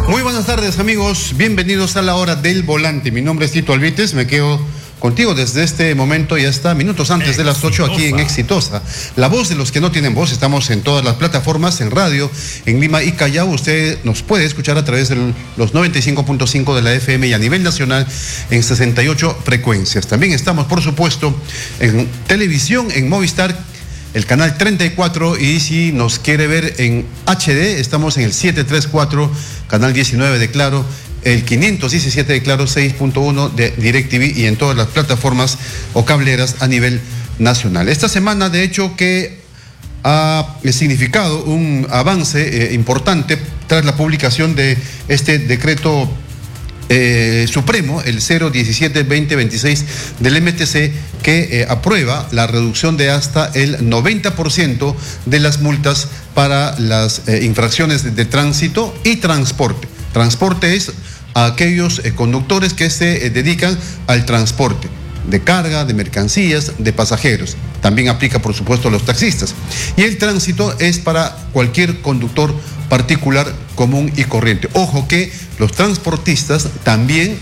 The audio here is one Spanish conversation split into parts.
Muy buenas tardes, amigos, bienvenidos a la hora del volante. Mi nombre es Tito Alvites, me quedo contigo desde este momento y hasta minutos antes de las 8 aquí en Exitosa. La voz de los que no tienen voz. Estamos en todas las plataformas, en radio, en Lima y Callao. Usted nos puede escuchar a través de los 95.5 de la FM y a nivel nacional en 68 frecuencias. También estamos, por supuesto, en televisión, en Movistar, el canal 34, y si nos quiere ver en HD, estamos en el 734, canal 19 de Claro, el 517 de Claro, 6.1 de DirecTV y en todas las plataformas o cableras a nivel nacional. Esta semana, de hecho, que ha significado un avance importante tras la publicación de este decreto supremo, el 017-2026 del MTC, que aprueba la reducción de hasta el 90% de las multas para las infracciones de tránsito y transporte. Transporte es a aquellos conductores que se dedican al transporte de carga, de mercancías, de pasajeros. También aplica, por supuesto, a los taxistas. Y el tránsito es para cualquier conductor particular, común y corriente. Ojo que los transportistas también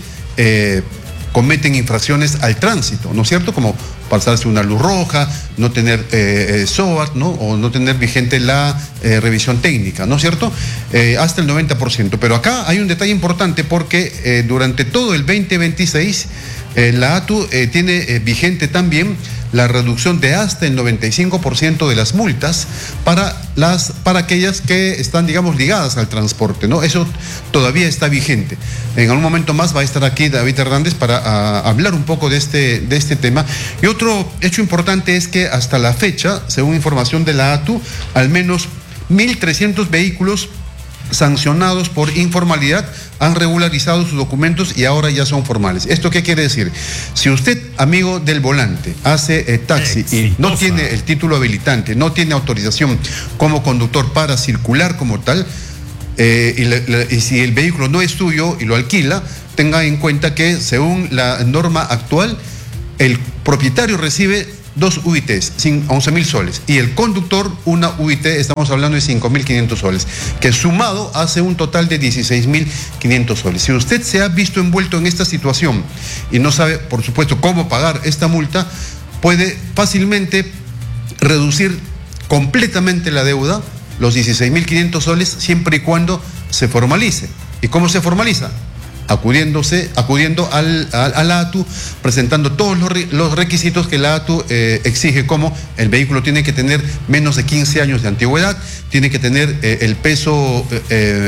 cometen infracciones al tránsito, ¿no es cierto? Como pasarse una luz roja, no tener SOAT, ¿no? O no tener vigente la revisión técnica, ¿no es cierto? Hasta el 90%. Pero acá hay un detalle importante porque durante todo el 2026 la ATU tiene vigente también la reducción de hasta el 95% de las multas para aquellas que están, digamos, ligadas al transporte, ¿no? Eso todavía está vigente. En algún momento más va a estar aquí David Hernández para hablar un poco de este tema. Y otro hecho importante es que hasta la fecha, según información de la ATU, al menos 1.300 vehículos sancionados por informalidad han regularizado sus documentos y ahora ya son formales. ¿Esto qué quiere decir? Si usted, amigo del volante, hace taxi y no tiene el título habilitante, no tiene autorización como conductor para circular como tal, y si el vehículo no es suyo y lo alquila, tenga en cuenta que según la norma actual, el propietario recibe 2 UITs, 11.000 soles, y el conductor una UIT, estamos hablando de 5.500 soles, que sumado hace un total de 16.500 soles. Si usted se ha visto envuelto en esta situación y no sabe, por supuesto, cómo pagar esta multa, puede fácilmente reducir completamente la deuda, los 16.500 soles, siempre y cuando se formalice. ¿Y cómo se formaliza? Acudiendo a la ATU, presentando todos los requisitos que la ATU exige, como el vehículo tiene que tener menos de 15 años de antigüedad, tiene que tener el peso